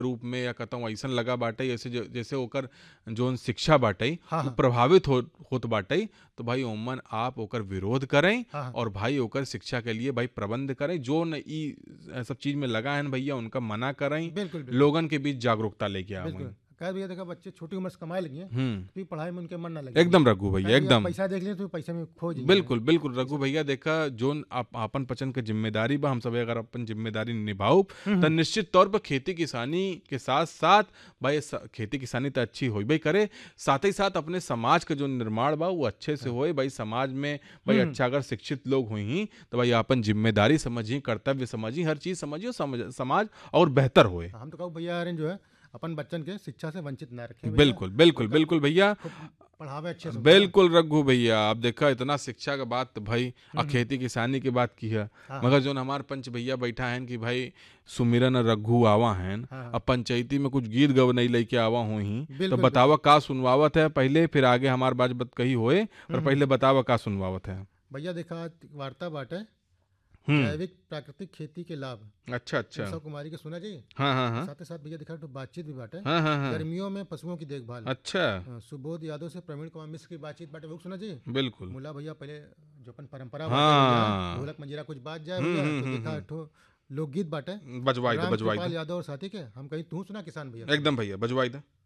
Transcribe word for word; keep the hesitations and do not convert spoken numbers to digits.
रूप में या कहता हूँ ऐसा लगा बाटे जैसे जो- जैसे ओकर जोन शिक्षा बाटे हाँ वो हाँ प्रभावित हो होत बाटे, तो भाई ओमन आप ओकर विरोध करें हाँ हाँ और भाई ओकर शिक्षा के लिए भाई प्रबंध करें, जो न ई सब चीज में लगा है न भैया उनका मना करें, बिल्कुल बिल्कुल लोगन के बीच जागरूकता लेके बिल्कुल। आवें। कह भैया देखा बच्चे छोटी उम्र से कमाए लगी हैं हम्म। तो फिर पढ़ाई में उनके मन ना लगे भैया। एकदम रघु कह भैया भैया एकदम। पैसा देख लिए तो पैसे में खो जाइए हैं। बिल्कुल बिल्कुल ये रघु सब भैया देखा जोन आप आपन पचन के जिम्मेदारी बा, हम सब अगर अपन जिम्मेदारी निभाऊ हम्म तो हम्म, निश्चित तौर पर खेती किसानी के साथ साथ भाई स- खेती किसानी तो अच्छी होई करे, साथ ही साथ अपने समाज का जो निर्माण बा वो अच्छे से हाँ होए भाई, समाज में भाई हम्म अच्छा अगर शिक्षित लोग हुई ही तो भाई अपन जिम्मेदारी समझी, कर्तव्य समझी, हर चीज समझिए, समझ समाज और बेहतर होए। हाँ, हम तो कहूँ भैया यार जो है अपन बच्चन के शिक्षा से वंचित ना रखें भैया। बिल्कुल बिल्कुल उनका बिल्कुल भैया। खूब पढ़ावे अच्छे से उनका ना। बिल्कुल रघु भैया, आप देखा इतना शिक्षा का बात तो भाई और हम्म हम्म, खेती किसानी की बात की है, हाँ हाँ मगर जो हमार पंच भैया बैठा है कि भाई सुमिरन रघु आवा हैं, हाँ हाँ अब पंचायती में कुछ गीत गव नहीं लेके आवा हुई ही, तो बिल्कुल बतावा बिल्कुल। का सुनवावत है पहले, फिर आगे हमार बात बत कही होए, पर हम्म पहले हम्म, बतावा का सुनवावत है। भैया देखा आज वार्ता बाटे हम्म। जैविक प्राकृतिक खेती के लाभ अच्छा अच्छा। उषा कुमारी के सुना जी। हाँ हाँ और हाँ साथ ही साथ भैया देखा तो बातचीत भी बाटे हाँ हाँ हाँ। गर्मियों में पशुओं की देखभाल। अच्छा। हाँ, सुबोध यादव से प्रवीण कुमार मिश्र की बातचीत बाटे वो सुना जी। बिल्कुल। मुला भैया पहले जो अपन परंपरा बाटे भैया हाँ। ढोलक मंजीरा कुछ बात जाए हम्म भैया हम्म तो हम्म देखा हम्म। एक ठो लोकगीत बाटे बजवाई दो राम बजवाई कृपाल दो। यादव और साथी के हम कहीं तू सुना किसान भैया। एकदम भैया बजवाई दो।